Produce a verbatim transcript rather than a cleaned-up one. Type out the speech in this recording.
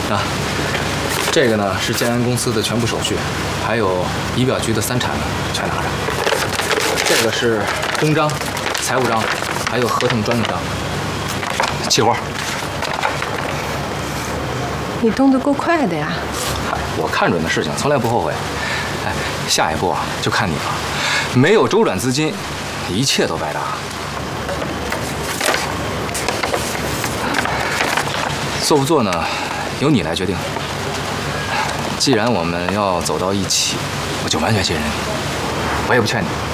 啊，这个呢是建安公司的全部手续，还有仪表局的三产全拿着。这个是公章、财务章，还有合同专用章。齐活。 你动得够快的呀！ 嗨，我看准的事情从来不后悔。哎，下一步啊就看你了。没有周转资金，一切都白搭。做不做呢，由你来决定。既然我们要走到一起，我就完全信任你，我也不劝你。